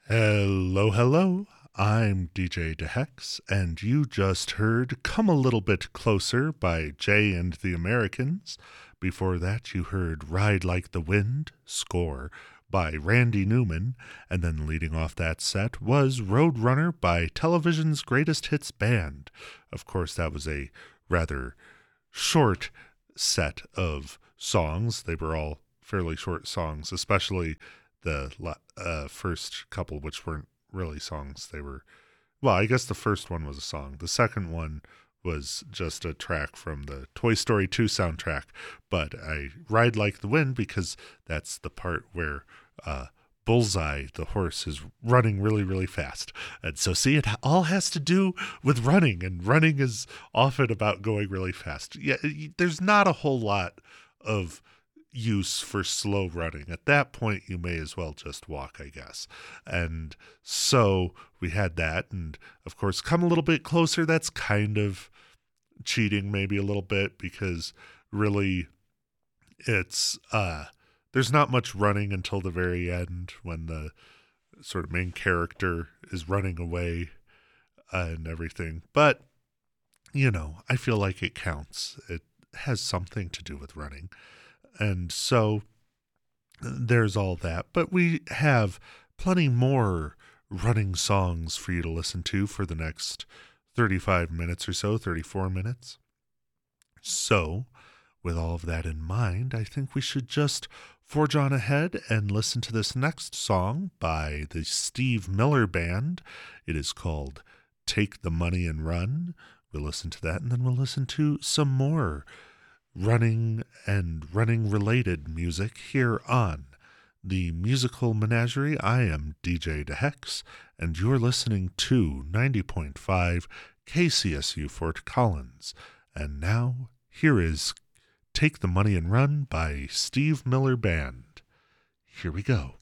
Hello, hello. I'm DJ DeHex, and you just heard Come a Little Bit Closer by Jay and the Americans. Before that, you heard Ride Like the Wind, score by Randy Newman, and then leading off that set was Roadrunner by Television's Greatest Hits Band. Of course, that was a rather short set of songs. They were all fairly short songs, especially the first couple, which weren't really songs. They were, well, I guess the first one was a song. The second one was just a track from the Toy Story 2 soundtrack. But I Ride Like the Wind because that's the part where Bullseye, the horse, is running really, really fast. And so, see, it all has to do with running, and running is often about going really fast. Yeah, there's not a whole lot of use for slow running. At that point, you may as well just walk, I guess. And so we had that. And of course, Come a Little Bit Closer. That's kind of cheating, maybe a little bit, because really it's, there's not much running until the very end when the sort of main character is running away and everything. But, you know, I feel like it counts. It has something to do with running. And so there's all that. But we have plenty more running songs for you to listen to for the next 35 minutes or so, 34 minutes. So, with all of that in mind, I think we should just forge on ahead and listen to this next song by the Steve Miller Band. It is called Take the Money and Run. We'll listen to that, and then we'll listen to some more running and running related music here on the Musical Menagerie. I am DJ DeHex, and you're listening to 90.5 KCSU Fort Collins. And now, here is Take the Money and Run by Steve Miller Band. Here we go.